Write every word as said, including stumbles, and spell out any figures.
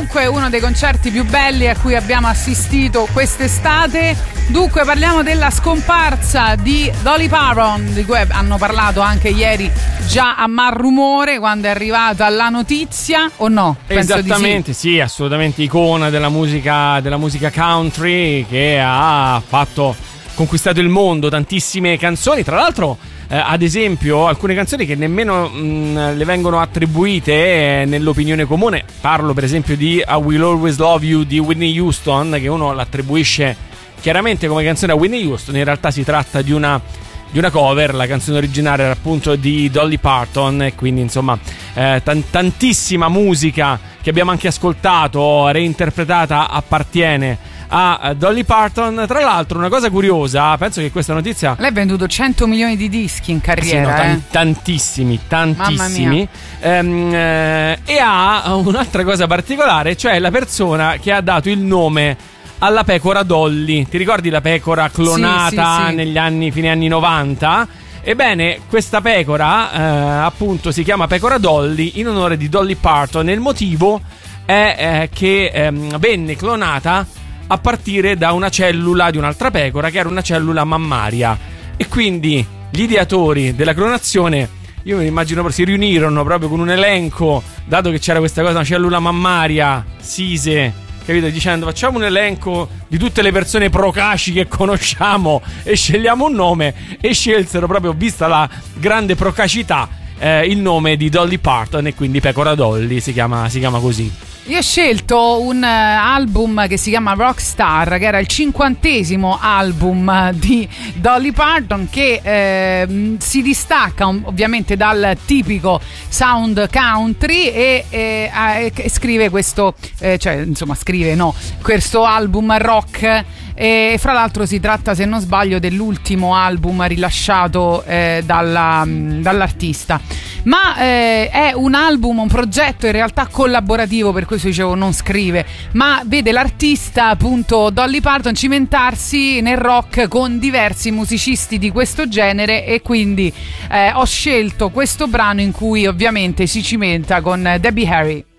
comunque uno dei concerti più belli a cui abbiamo assistito quest'estate. Dunque parliamo della scomparsa di Dolly Parton, di cui hanno parlato anche ieri già a Mar Rumore quando è arrivata la notizia, o no? Penso Esattamente, di sì. sì, assolutamente icona della musica, della musica country, che ha fatto conquistato il mondo, tantissime canzoni, tra l'altro eh, ad esempio alcune canzoni che nemmeno mh, le vengono attribuite eh, nell'opinione comune. Parlo per esempio di I Will Always Love You di Whitney Houston, che uno l'attribuisce chiaramente come canzone a Whitney Houston, in realtà si tratta di una di una cover. La canzone originale era appunto di Dolly Parton, e quindi insomma eh, t- tantissima musica che abbiamo anche ascoltato reinterpretata appartiene a Dolly Parton. Tra l'altro una cosa curiosa, penso che questa notizia, lei ha venduto cento milioni di dischi in carriera, sì, no, eh? t- tantissimi tantissimi ehm, eh, e ha un'altra cosa particolare, cioè la persona che ha dato il nome alla pecora Dolly. Ti ricordi la pecora clonata sì, sì, sì. negli anni, fine anni novanta? Ebbene, questa pecora eh, appunto si chiama pecora Dolly in onore di Dolly Parton, e il motivo è eh, che ehm, venne clonata a partire da una cellula di un'altra pecora, che era una cellula mammaria, e quindi gli ideatori della clonazione, io mi immagino, si riunirono proprio con un elenco, dato che c'era questa cosa, una cellula mammaria, sise, capito, dicendo facciamo un elenco di tutte le persone procaci che conosciamo e scegliamo un nome, e scelsero, proprio vista la grande procacità, eh, il nome di Dolly Parton, e quindi Pecora Dolly si chiama, si chiama così. Io ho scelto un uh, album che si chiama Rockstar, che era il cinquantesimo album di Dolly Parton, che eh, si distacca um, ovviamente dal tipico sound country, e, e, e, e scrive questo, eh, cioè insomma scrive no, questo album rock. E fra l'altro si tratta, se non sbaglio, dell'ultimo album rilasciato eh, dalla, dall'artista. Ma eh, è un album, un progetto in realtà collaborativo, per questo dicevo non scrive, ma vede l'artista, appunto Dolly Parton, cimentarsi nel rock con diversi musicisti di questo genere, e quindi eh, ho scelto questo brano in cui ovviamente si cimenta con Debbie Harry.